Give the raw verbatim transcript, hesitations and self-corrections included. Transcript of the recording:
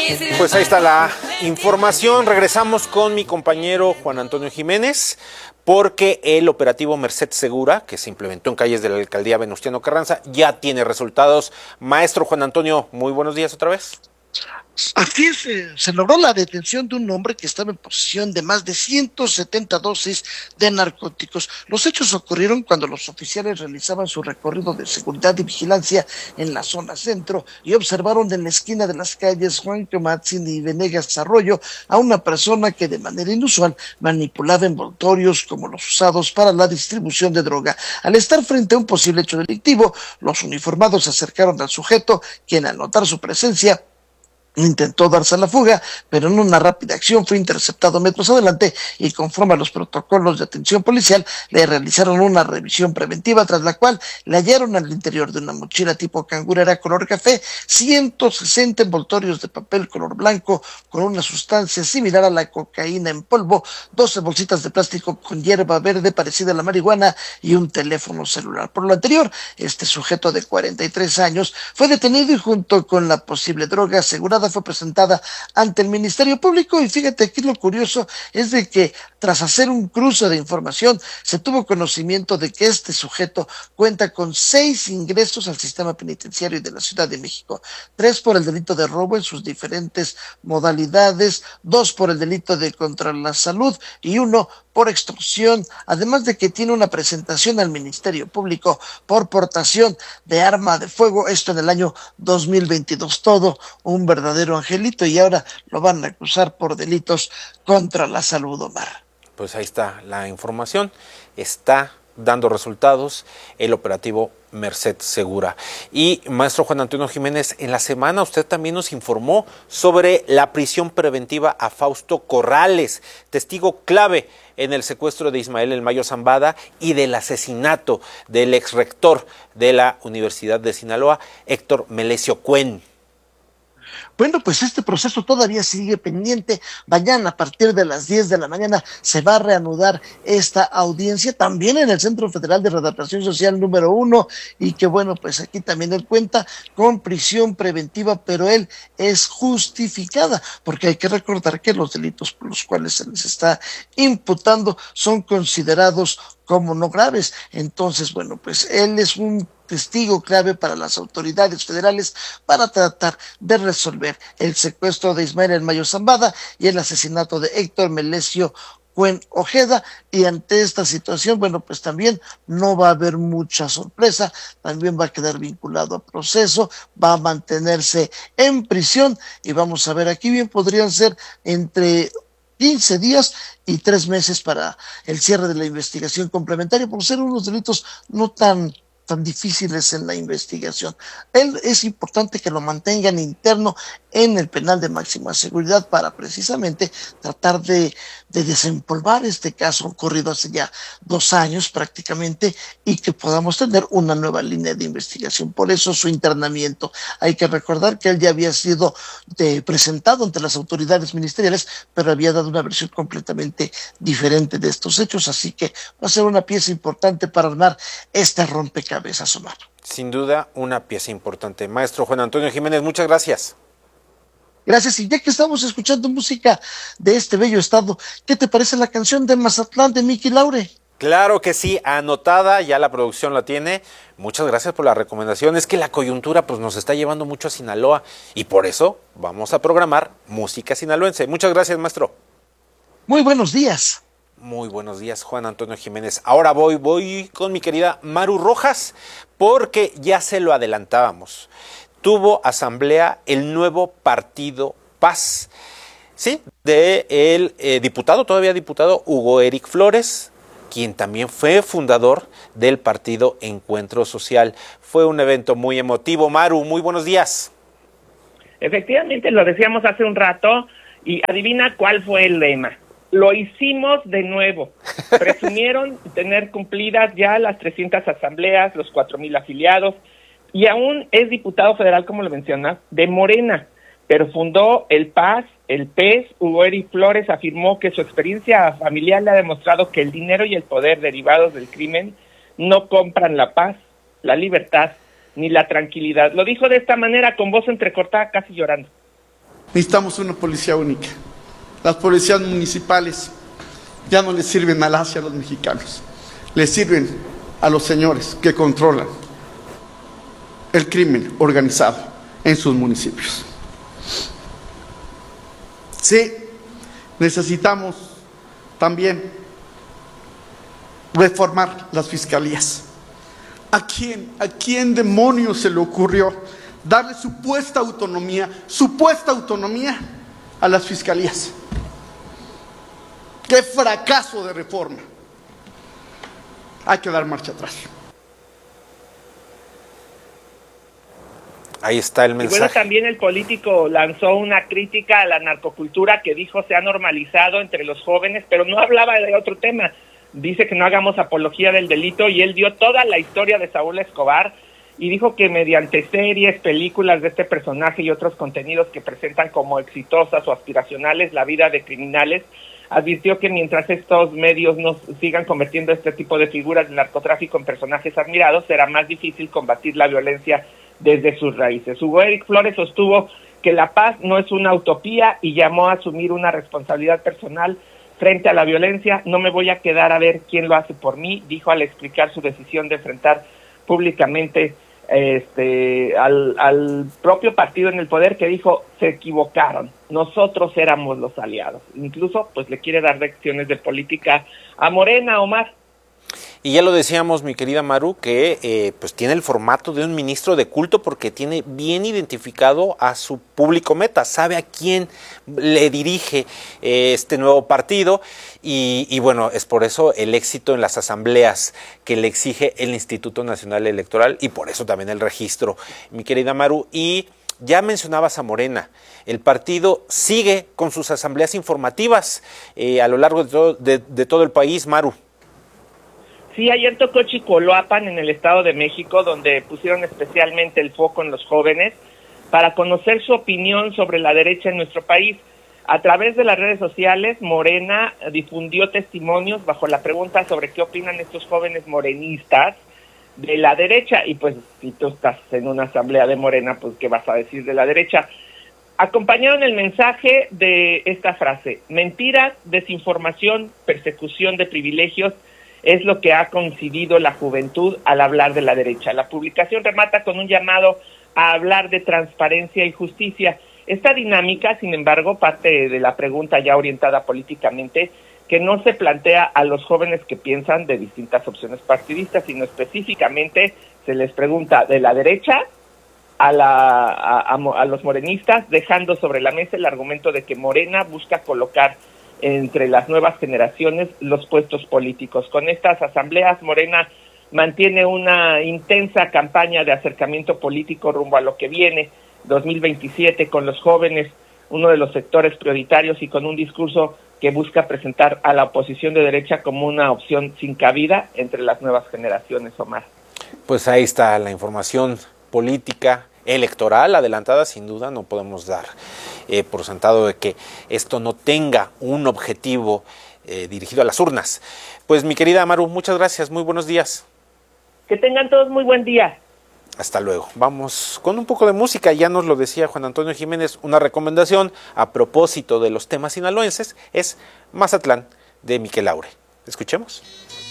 Pues ahí está la información. Regresamos con mi compañero Juan Antonio Jiménez, porque el operativo Merced Segura, que se implementó en calles de la alcaldía Venustiano Carranza, ya tiene resultados. Maestro Juan Antonio, muy buenos días otra vez. Así es, eh, se logró la detención de un hombre que estaba en posesión de más de ciento setenta dosis de narcóticos. Los hechos ocurrieron cuando los oficiales realizaban su recorrido de seguridad y vigilancia en la zona centro y observaron en la esquina de las calles Juan Comatzin y Venegas Arroyo a una persona que de manera inusual manipulaba envoltorios como los usados para la distribución de droga. Al estar frente a un posible hecho delictivo, los uniformados se acercaron al sujeto, quien al notar su presencia intentó darse a la fuga, pero en una rápida acción fue interceptado metros adelante y conforme a los protocolos de atención policial le realizaron una revisión preventiva, tras la cual le hallaron al interior de una mochila tipo cangurera color café ciento sesenta envoltorios de papel color blanco con una sustancia similar a la cocaína en polvo, doce bolsitas de plástico con hierba verde parecida a la marihuana y un teléfono celular. Por lo anterior, este sujeto de cuarenta y tres años fue detenido y junto con la posible droga asegurada fue presentada ante el Ministerio Público. Y fíjate, aquí lo curioso es de que tras hacer un cruce de información se tuvo conocimiento de que este sujeto cuenta con seis ingresos al sistema penitenciario de la Ciudad de México, tres por el delito de robo en sus diferentes modalidades, dos por el delito de contra la salud y uno por extorsión, además de que tiene una presentación al Ministerio Público por portación de arma de fuego, esto en el año dos mil veintidós, todo un verdadero angelito, y ahora lo van a acusar por delitos contra la salud, Omar. Pues ahí está la información, está dando resultados el operativo Merced Segura. Y maestro Juan Antonio Jiménez, en la semana usted también nos informó sobre la prisión preventiva a Fausto Corrales, testigo clave en el secuestro de Ismael El Mayo Zambada y del asesinato del exrector de la Universidad de Sinaloa, Héctor Melesio Cuen. Bueno, pues este proceso todavía sigue pendiente. Mañana a partir de las diez de la mañana se va a reanudar esta audiencia también en el Centro Federal de Readaptación Social número uno, y que bueno, pues aquí también él cuenta con prisión preventiva, pero él es justificada, porque hay que recordar que los delitos por los cuales se les está imputando son considerados como no graves. Entonces, bueno, pues él es un testigo clave para las autoridades federales para tratar de resolver el secuestro de Ismael El Mayo Zambada y el asesinato de Héctor Melesio Cuen Ojeda. Y ante esta situación, bueno, pues también no va a haber mucha sorpresa, también va a quedar vinculado a proceso, va a mantenerse en prisión, y vamos a ver, aquí bien podrían ser entre quince días y tres meses para el cierre de la investigación complementaria, por ser unos delitos no tan tan difíciles en la investigación. Él es importante que lo mantengan interno en el penal de máxima seguridad para precisamente tratar de, de desempolvar este caso ocurrido hace ya dos años prácticamente, y que podamos tener una nueva línea de investigación. Por eso su internamiento. Hay que recordar que él ya había sido de, presentado ante las autoridades ministeriales, pero había dado una versión completamente diferente de estos hechos, así que va a ser una pieza importante para armar este rompecabezas. Omar. Sin duda, una pieza importante. Maestro Juan Antonio Jiménez, muchas gracias. Gracias, y ya que estamos escuchando música de este bello estado, ¿qué te parece la canción de Mazatlán de Mickey Laure? Claro que sí, anotada, ya la producción la tiene. Muchas gracias por la recomendación. Es que la coyuntura pues nos está llevando mucho a Sinaloa y por eso vamos a programar música sinaloense. Muchas gracias, maestro. Muy buenos días. Muy buenos días, Juan Antonio Jiménez. Ahora voy, voy con mi querida Maru Rojas, porque ya se lo adelantábamos. Tuvo asamblea el nuevo partido Paz, sí, de el eh, diputado, todavía diputado Hugo Eric Flores, quien también fue fundador del partido Encuentro Social. Fue un evento muy emotivo. Maru, muy buenos días. Efectivamente, lo decíamos hace un rato, y adivina cuál fue el lema. Lo hicimos de nuevo. Presumieron tener cumplidas ya las trescientas asambleas, los cuatro mil afiliados, y aún es diputado federal, como lo mencionas, de Morena, pero fundó el Paz, el P E S. Hugo Eric Flores afirmó que su experiencia familiar le ha demostrado que el dinero y el poder derivados del crimen no compran la paz, la libertad, ni la tranquilidad. Lo dijo de esta manera, con voz entrecortada, casi llorando. Necesitamos una policía única. Las policías municipales ya no les sirven al Asia a los mexicanos, les sirven a los señores que controlan el crimen organizado en sus municipios. Sí, necesitamos también reformar las fiscalías. ¿A quién, a quién demonios se le ocurrió darle supuesta autonomía, supuesta autonomía a las fiscalías? ¡Qué fracaso de reforma! Hay que dar marcha atrás. Ahí está el mensaje. Y bueno, también el político lanzó una crítica a la narcocultura que dijo se ha normalizado entre los jóvenes, pero no hablaba de otro tema. Dice que no hagamos apología del delito y él dio toda la historia de Saúl Escobar y dijo que mediante series, películas de este personaje y otros contenidos que presentan como exitosas o aspiracionales la vida de criminales, advirtió que mientras estos medios no sigan convirtiendo este tipo de figuras del narcotráfico en personajes admirados, será más difícil combatir la violencia desde sus raíces. Hugo Eric Flores sostuvo que la paz no es una utopía y llamó a asumir una responsabilidad personal frente a la violencia. No me voy a quedar a ver quién lo hace por mí, dijo al explicar su decisión de enfrentar públicamente este al, al propio partido en el poder, que dijo se equivocaron, nosotros éramos los aliados. Incluso pues le quiere dar lecciones de política a Morena, Omar. Y ya lo decíamos, mi querida Maru, que eh, pues tiene el formato de un ministro de culto porque tiene bien identificado a su público meta, sabe a quién le dirige eh, este nuevo partido y, y bueno, es por eso el éxito en las asambleas que le exige el Instituto Nacional Electoral y por eso también el registro, mi querida Maru. Y ya mencionabas a Morena, el partido sigue con sus asambleas informativas eh, a lo largo de todo, de, de todo el país, Maru. Sí, ayer tocó Chicoloapan en el Estado de México, donde pusieron especialmente el foco en los jóvenes para conocer su opinión sobre la derecha en nuestro país. A través de las redes sociales, Morena difundió testimonios bajo la pregunta sobre qué opinan estos jóvenes morenistas de la derecha. Y pues, si tú estás en una asamblea de Morena, pues, ¿qué vas a decir de la derecha? Acompañaron el mensaje de esta frase: mentiras, desinformación, persecución de privilegios, es lo que ha coincidido la juventud al hablar de la derecha. La publicación remata con un llamado a hablar de transparencia y justicia. Esta dinámica, sin embargo, parte de la pregunta ya orientada políticamente, que no se plantea a los jóvenes que piensan de distintas opciones partidistas, sino específicamente se les pregunta de la derecha a, la, a, a, a los morenistas, dejando sobre la mesa el argumento de que Morena busca colocar entre las nuevas generaciones los puestos políticos. Con estas asambleas, Morena mantiene una intensa campaña de acercamiento político rumbo a lo que viene, dos mil veintisiete, con los jóvenes, uno de los sectores prioritarios, y con un discurso que busca presentar a la oposición de derecha como una opción sin cabida entre las nuevas generaciones, Omar. Pues ahí está la información política electoral adelantada, sin duda no podemos dar eh, por sentado de que esto no tenga un objetivo eh, dirigido a las urnas. Pues mi querida Amaru, muchas gracias, muy buenos días. Que tengan todos muy buen día. Hasta luego. Vamos con un poco de música, ya nos lo decía Juan Antonio Jiménez, una recomendación a propósito de los temas sinaloenses es Mazatlán de Miquel Laure. Escuchemos.